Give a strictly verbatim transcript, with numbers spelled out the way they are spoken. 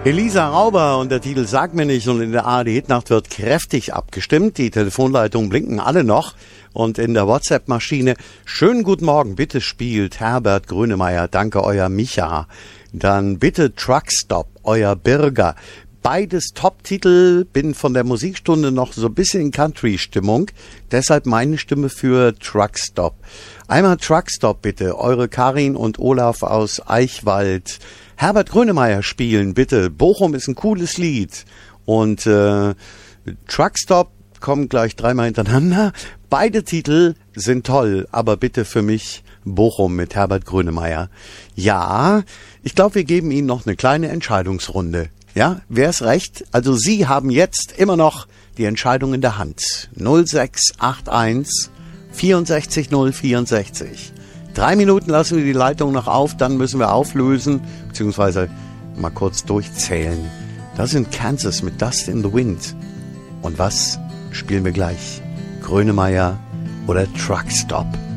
Elisa Rauber und der Titel Sag mir nicht, und in der A R D-Hitnacht wird kräftig abgestimmt. Die Telefonleitungen blinken alle noch und in der WhatsApp-Maschine schönen guten Morgen, bitte spielt Herbert Grönemeyer, danke euer Micha. Dann bitte Truckstop, euer Birger. Beides Top-Titel, bin von der Musikstunde noch so ein bisschen in Country-Stimmung, deshalb meine Stimme für Truckstop. Einmal Truckstop bitte, eure Karin und Olaf aus Eichwald. Herbert Grönemeyer spielen, bitte. Bochum ist ein cooles Lied. Und äh, Truckstop kommen gleich dreimal hintereinander. Beide Titel sind toll, aber bitte für mich Bochum mit Herbert Grönemeyer. Ja, ich glaube, wir geben Ihnen noch eine kleine Entscheidungsrunde. Ja, wer ist recht? Also Sie haben jetzt immer noch die Entscheidung in der Hand. null sechs acht eins vierundsechzig null vierundsechzig. Drei Minuten lassen wir die Leitung noch auf, dann müssen wir auflösen, beziehungsweise mal kurz durchzählen. Das sind Kansas mit Dust in the Wind. Und was spielen wir gleich? Grönemeyer oder Truckstop?